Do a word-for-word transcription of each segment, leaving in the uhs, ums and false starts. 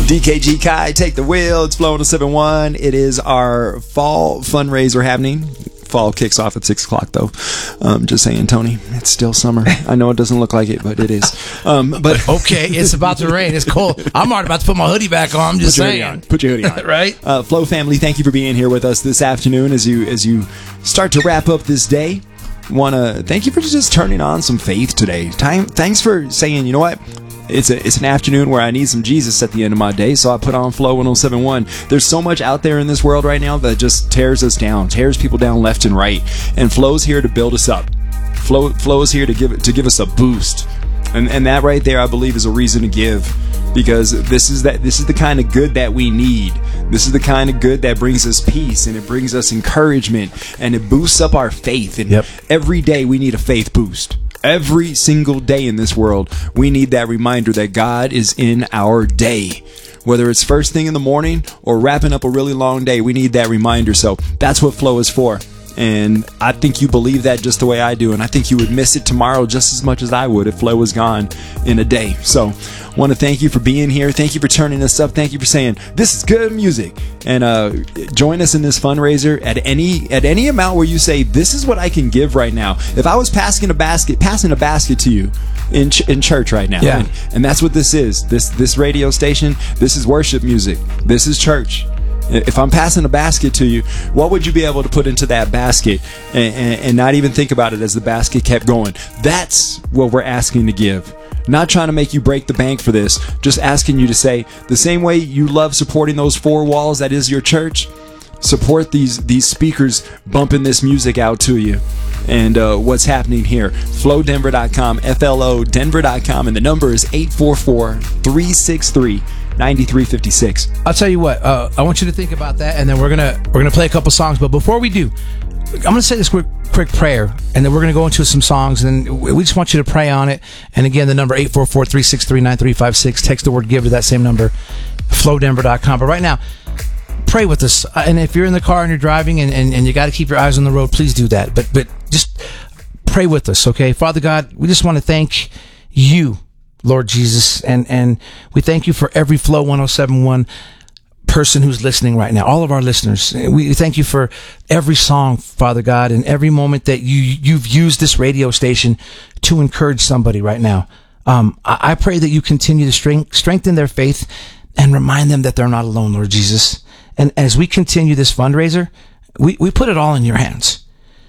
D K G Kai, take the wheel. It's Flow one oh seven point one. It is our fall fundraiser happening. Fall kicks off at six o'clock, though. Um, just saying, Tony, it's still summer. I know it doesn't look like it, but it is. Um, but okay, it's about to rain. It's cold. I'm already about to put my hoodie back on. I'm just put your saying. Hoodie on. Put your hoodie on. Right? Uh, Flow family, thank you for being here with us this afternoon as you as you start to wrap up this day. Want to thank you for just turning on some faith today. Time, thanks for saying, you know what? It's a it's an afternoon where I need some Jesus at the end of my day, so I put on Flow one oh seven point one. There's so much out there in this world right now that just tears us down, tears people down left and right, and Flow's here to build us up. Flow Flow is here to give to give us a boost, and and that right there, I believe, is a reason to give, because this is that this is the kind of good that we need. This is the kind of good that brings us peace, and it brings us encouragement, and it boosts up our faith. And yep. every day we need a faith boost. Every single day in this world, we need that reminder that God is in our day. Whether it's first thing in the morning or wrapping up a really long day, we need that reminder. So that's what Flow is for. And I think you believe that just the way I do. And I think you would miss it tomorrow just as much as I would if Flow was gone in a day. So I want to thank you for being here. Thank you for turning us up. Thank you for saying, this is good music. And uh, join us in this fundraiser at any at any amount where you say, this is what I can give right now. If I was passing a basket, passing a basket to you in ch- in church right now. Yeah. And, and that's what this is. This this radio station, this is worship music. This is church. If I'm passing a basket to you, what would you be able to put into that basket and, and, and not even think about it as the basket kept going? That's what we're asking to give. Not trying to make you break the bank for this, just asking you to say, the same way you love supporting those four walls that is your church, support these these speakers bumping this music out to you. And uh, what's happening here, flow denver dot com, F L O denver dot com, and the number is eight four four, three six three, nine three five six. I'll tell you what, uh, I want you to think about that, and then we're gonna we're gonna play a couple songs. But before we do, I'm gonna say this quick quick prayer, and then we're gonna go into some songs, and we just want you to pray on it. And again, the number eight four four, three six three, nine three five six. Text the word give to that same number, flow denver dot com. But right now, pray with us. And if you're in the car and you're driving and, and, and you got to keep your eyes on the road, please do that. But but just pray with us, okay? Father God, we just want to thank you, Lord Jesus, and, and we thank you for every Flow one oh seven point one person who's listening right now, all of our listeners. We thank you for every song, Father God, and every moment that you, you've used this radio station to encourage somebody right now. Um, I, I pray that you continue to strength, strengthen their faith and remind them that they're not alone, Lord Jesus. And as we continue this fundraiser, we, we put it all in your hands.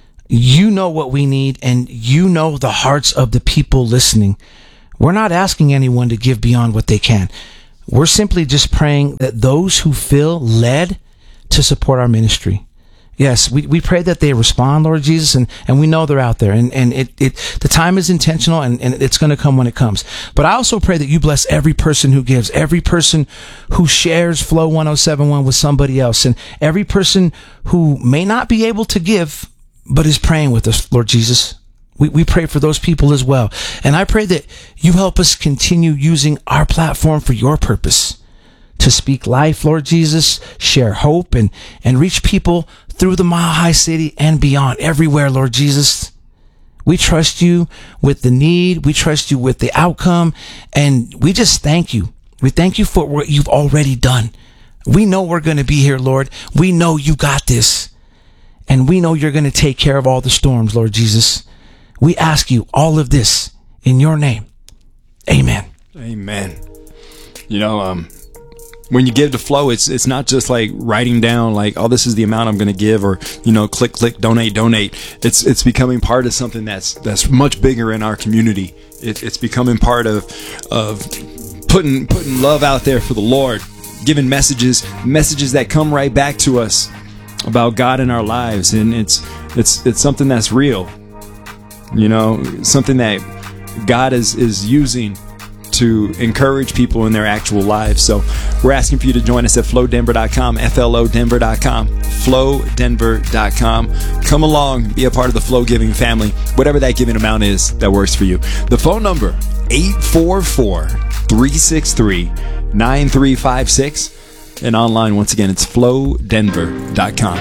You know what we need, and you know the hearts of the people listening. We're not asking anyone to give beyond what they can. We're simply just praying that those who feel led to support our ministry, yes, we, we pray that they respond, Lord Jesus, and, and we know they're out there, and, and it, it the time is intentional, and, and it's going to come when it comes. But I also pray that you bless every person who gives, every person who shares Flow one oh seven point one with somebody else, and every person who may not be able to give, but is praying with us, Lord Jesus. We, we pray for those people as well. And I pray that you help us continue using our platform for your purpose, to speak life, Lord Jesus, share hope, and, and reach people through the Mile High City and beyond, everywhere, Lord Jesus. We trust you with the need. We trust you with the outcome. And we just thank you. We thank you for what you've already done. We know we're going to be here, Lord. We know you got this. And we know you're going to take care of all the storms, Lord Jesus. We ask you all of this in your name. Amen. Amen. You know, um, when you give to Flow, it's it's not just like writing down like, oh, this is the amount I'm going to give, or, you know, click, click, donate, donate. It's it's becoming part of something that's that's much bigger in our community. It, it's becoming part of of putting putting love out there for the Lord, giving messages messages that come right back to us about God in our lives, and it's it's it's something that's real. You know, something that God is is using to encourage people in their actual lives. So we're asking for you to join us at flow denver dot com, F L O denver dot com, flow denver dot com. Come along, be a part of the Flow giving family, whatever that giving amount is that works for you. The phone number, eight four four, three six three, nine three five six. And online, once again, it's flow denver dot com.